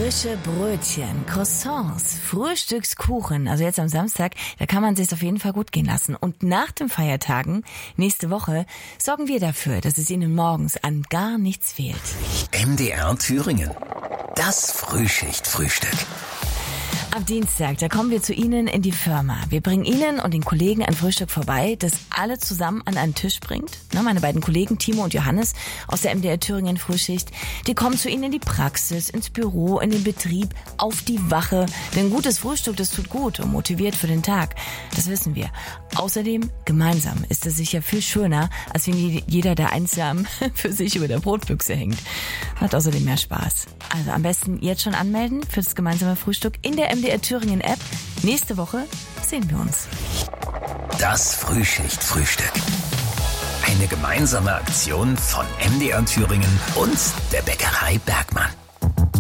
Frische Brötchen, Croissants, Frühstückskuchen. Also jetzt am Samstag, da kann man sich's auf jeden Fall gut gehen lassen. Und nach den Feiertagen, nächste Woche, sorgen wir dafür, dass es Ihnen morgens an gar nichts fehlt. MDR Thüringen. Das Frühschichtfrühstück. Ab Dienstag, da kommen wir zu Ihnen in die Firma. Wir bringen Ihnen und den Kollegen ein Frühstück vorbei, das alle zusammen an einen Tisch bringt. Meine beiden Kollegen Timo und Johannes aus der MDR Thüringen Frühschicht, die kommen zu Ihnen in die Praxis, ins Büro, in den Betrieb, auf die Wache. Denn gutes Frühstück, das tut gut und motiviert für den Tag. Das wissen wir. Außerdem, gemeinsam ist es sicher viel schöner, als wenn jeder da einsam für sich über der Brotbüchse hängt. Hat außerdem mehr Spaß. Also am besten jetzt schon anmelden für das gemeinsame Frühstück in der MDR Thüringen App. Nächste Woche sehen wir uns. Das Frühschichtfrühstück. Eine gemeinsame Aktion von MDR Thüringen und der Bäckerei Bergmann.